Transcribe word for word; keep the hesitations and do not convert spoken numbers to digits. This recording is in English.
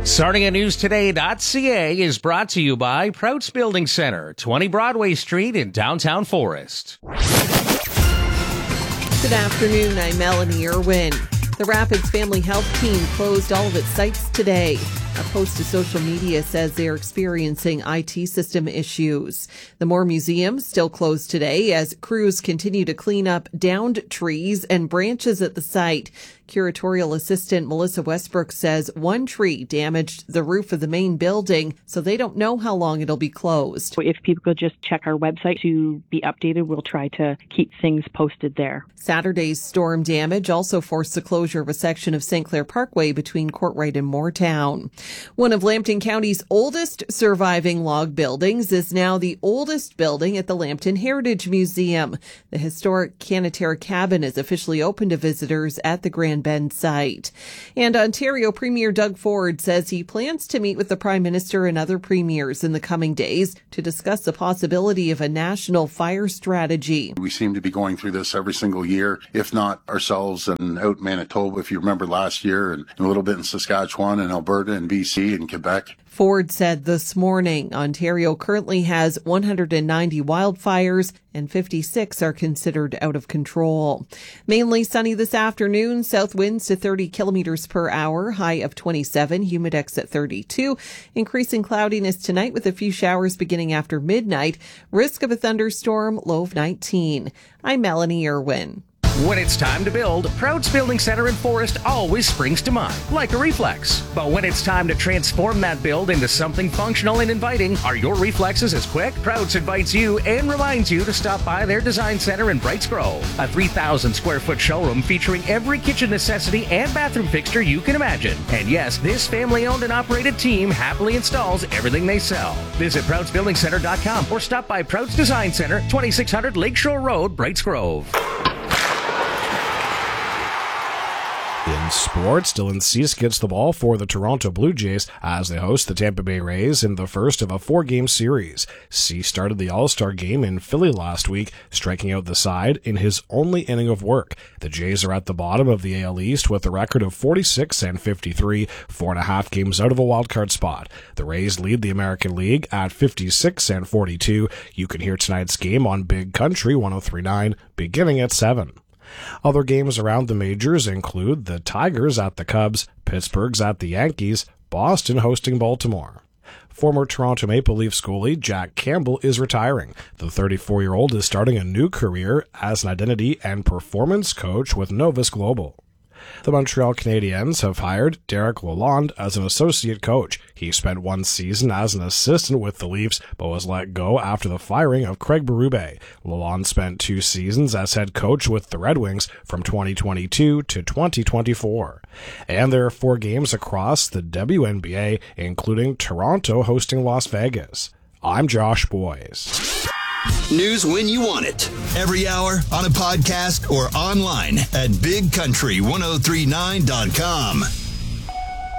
Starting at news today dot c a is brought to you by Prouts Building Center, twenty Broadway Street in downtown Forest. Good afternoon, I'm Melanie Irwin. The Rapids Family Health Team closed all of its sites today. A post to social media says they are experiencing I T system issues. The Moore Museum still closed today as crews continue to clean up downed trees and branches at the site. Curatorial assistant Melissa Westbrook says one tree damaged the roof of the main building, so they don't know how long it'll be closed. If people could just check our website to be updated, we'll try to keep things posted there. Saturday's storm damage also forced the closure of a section of Saint Clair Parkway between Courtright and Mooretown. One of Lambton County's oldest surviving log buildings is now the oldest building at the Lambton Heritage Museum. The historic Canatera Cabin is officially open to visitors at the Grand Bend site. And Ontario Premier Doug Ford says he plans to meet with the Prime Minister and other premiers in the coming days to discuss the possibility of a national fire strategy. We seem to be going through this every single year, if not ourselves and out in Manitoba, if you remember last year, and a little bit in Saskatchewan and Alberta and B C and Quebec. Ford said this morning Ontario currently has one hundred ninety wildfires and fifty-six are considered out of control. Mainly sunny this afternoon, south winds to thirty kilometers per hour, high of twenty-seven, humidex at thirty-two. Increasing cloudiness tonight with a few showers beginning after midnight. Risk of a thunderstorm, low of nineteen. I'm Melanie Irwin. When it's time to build, Prouts Building Center in Forest always springs to mind, like a reflex. But when it's time to transform that build into something functional and inviting, are your reflexes as quick? Prouts invites you and reminds you to stop by their design center in Brights Grove, a three thousand square foot showroom featuring every kitchen necessity and bathroom fixture you can imagine. And yes, this family-owned and operated team happily installs everything they sell. Visit Prouts Building Center dot com or stop by Prouts Design Center, twenty-six hundred Lakeshore Road, Brights Grove. In sports, Dylan Cease gets the ball for the Toronto Blue Jays as they host the Tampa Bay Rays in the first of a four-game series. Cease started the All-Star game in Philly last week, striking out the side in his only inning of work. The Jays are at the bottom of the A L East with a record of forty-six and fifty-three, four and a half games out of a wildcard spot. The Rays lead the American League at fifty-six and forty-two. You can hear tonight's game on Big Country one oh three point nine, beginning at seven. Other games around the majors include the Tigers at the Cubs, Pittsburgh's at the Yankees, Boston hosting Baltimore. Former Toronto Maple Leafs goalie Jack Campbell is retiring. The thirty-four-year-old is starting a new career as an identity and performance coach with Novus Global. The Montreal Canadiens have hired Derek Lalonde as an associate coach. He spent one season as an assistant with the Leafs, but was let go after the firing of Craig Berube. Lalonde spent two seasons as head coach with the Red Wings from twenty twenty-two to twenty twenty-four. And there are four games across the W N B A, including Toronto hosting Las Vegas. I'm Josh Boyes. News when you want it. Every hour, on a podcast, or online at big country ten thirty-nine dot com.